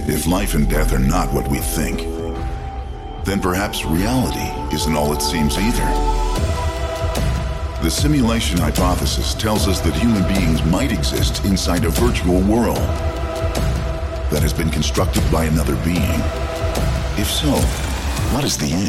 If life and death are not what we think, then perhaps reality isn't all it seems either. The simulation hypothesis tells us that human beings might exist inside a virtual world that has been constructed by another being. If so, what is the end?